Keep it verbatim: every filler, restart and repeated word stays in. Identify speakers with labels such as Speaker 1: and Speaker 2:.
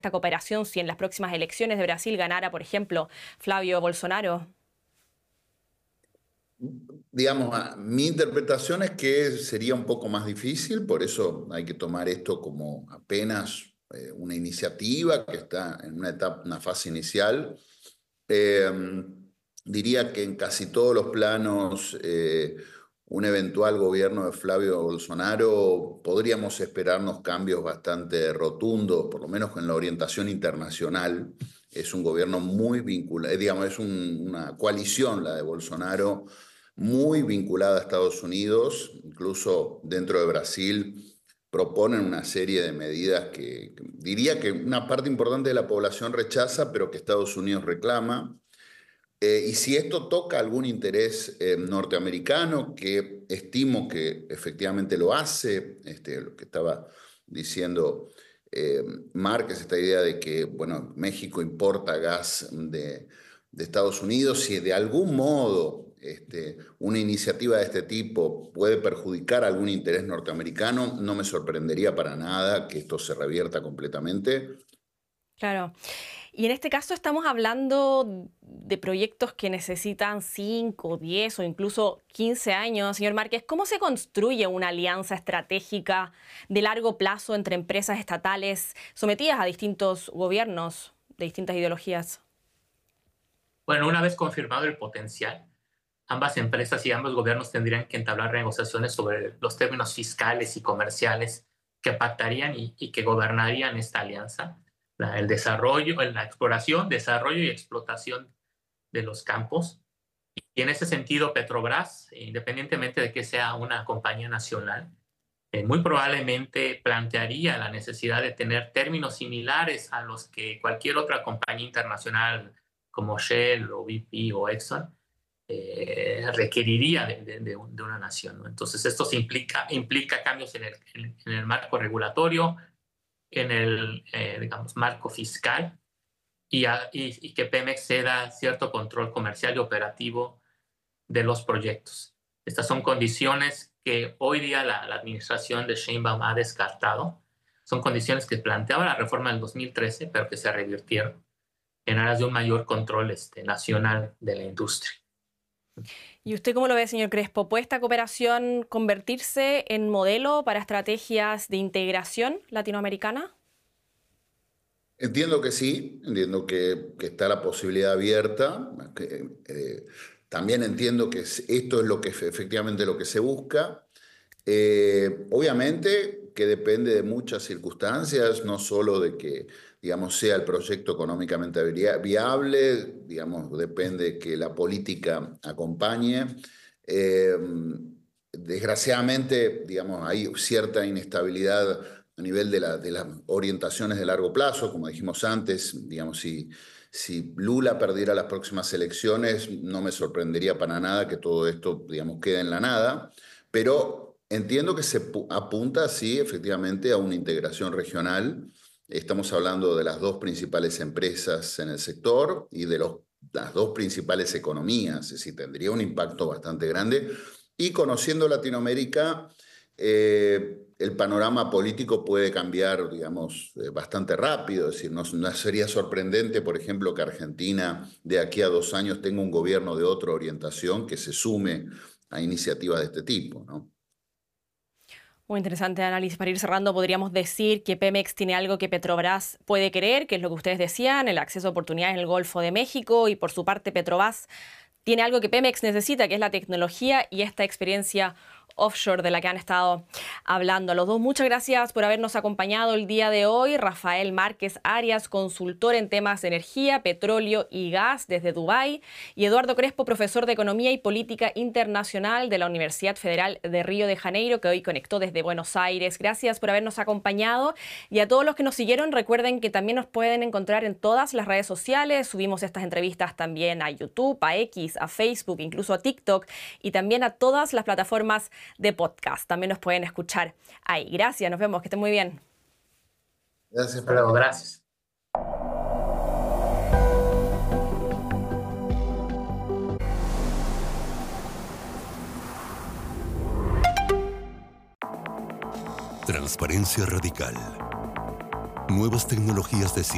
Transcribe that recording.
Speaker 1: esta cooperación si en las próximas elecciones de Brasil ganara, por ejemplo, Flavio Bolsonaro?
Speaker 2: Digamos, mi interpretación es que sería un poco más difícil, por eso hay que tomar esto como apenas eh, una iniciativa que está en una etapa, una fase inicial. Eh, diría que en casi todos los planos, eh, un eventual gobierno de Flavio Bolsonaro podríamos esperarnos cambios bastante rotundos, por lo menos en la orientación internacional. Es un gobierno muy vinculado, digamos, es un, una coalición la de Bolsonaro, muy vinculada a Estados Unidos, incluso dentro de Brasil proponen una serie de medidas que, que diría que una parte importante de la población rechaza, pero que Estados Unidos reclama. Eh, y si esto toca algún interés eh, norteamericano, que estimo que efectivamente lo hace, este, lo que estaba diciendo eh, Márquez, esta idea de que bueno, México importa gas de, de Estados Unidos, si de algún modo este, una iniciativa de este tipo puede perjudicar algún interés norteamericano, no me sorprendería para nada que esto se revierta completamente.
Speaker 1: Claro. Y en este caso estamos hablando de proyectos que necesitan cinco, diez o incluso quince años. Señor Márquez, ¿cómo se construye una alianza estratégica de largo plazo entre empresas estatales sometidas a distintos gobiernos de distintas ideologías?
Speaker 3: Bueno, una vez confirmado el potencial, ambas empresas y ambos gobiernos tendrían que entablar negociaciones sobre los términos fiscales y comerciales que pactarían y, y que gobernarían esta alianza. La, el desarrollo, la exploración, desarrollo y explotación de los campos. Y en ese sentido, Petrobras, independientemente de que sea una compañía nacional, eh, muy probablemente plantearía la necesidad de tener términos similares a los que cualquier otra compañía internacional como Shell o B P o Exxon eh, requeriría de, de, de, de una nación, ¿no? Entonces, esto implica, implica cambios en el, en, en el marco regulatorio, en el, eh, digamos, marco fiscal y, a, y, y que Pemex ceda cierto control comercial y operativo de los proyectos. Estas son condiciones que hoy día la, la administración de Sheinbaum ha descartado. Son condiciones que planteaba la reforma del dos mil trece, pero que se revirtieron en aras de un mayor control este, nacional de la industria.
Speaker 1: ¿Y usted cómo lo ve, señor Crespo? ¿Puede esta cooperación convertirse en modelo para estrategias de integración latinoamericana?
Speaker 2: Entiendo que sí, entiendo que, que está la posibilidad abierta. Que, eh, también entiendo que esto es lo que efectivamente lo que se busca. Eh, obviamente que depende de muchas circunstancias, no solo de que, digamos, sea el proyecto económicamente viable, digamos, depende de que la política acompañe. Eh, desgraciadamente, digamos, hay cierta inestabilidad a nivel de, la, de las orientaciones de largo plazo, como dijimos antes, digamos, si, si Lula perdiera las próximas elecciones, no me sorprendería para nada que todo esto, digamos, quede en la nada, pero entiendo que se apunta, sí, efectivamente, a una integración regional. Estamos hablando de las dos principales empresas en el sector y de los, las dos principales economías, es decir, tendría un impacto bastante grande. Y conociendo Latinoamérica, eh, el panorama político puede cambiar, digamos, eh, bastante rápido. Es decir, no, no sería sorprendente, por ejemplo, que Argentina de aquí a dos años tenga un gobierno de otra orientación que se sume a iniciativas de este tipo, ¿no?
Speaker 1: Muy interesante análisis. Para ir cerrando, podríamos decir que Pemex tiene algo que Petrobras puede querer, que es lo que ustedes decían, el acceso a oportunidades en el Golfo de México, y por su parte Petrobras tiene algo que Pemex necesita, que es la tecnología y esta experiencia offshore de la que han estado hablando. A los dos, muchas gracias por habernos acompañado el día de hoy. Rafael Márquez Arias, consultor en temas de energía, petróleo y gas desde Dubái, y Eduardo Crespo, profesor de Economía y Política Internacional de la Universidad Federal de Río de Janeiro, que hoy conectó desde Buenos Aires. Gracias por habernos acompañado, y a todos los que nos siguieron, recuerden que también nos pueden encontrar en todas las redes sociales. Subimos estas entrevistas también a YouTube, a X, a Facebook, incluso a TikTok, y también a todas las plataformas de podcast. También nos pueden escuchar ahí. Gracias, nos vemos, que estén muy bien.
Speaker 2: Gracias,
Speaker 3: Pero gracias.
Speaker 4: Transparencia radical. Nuevas tecnologías de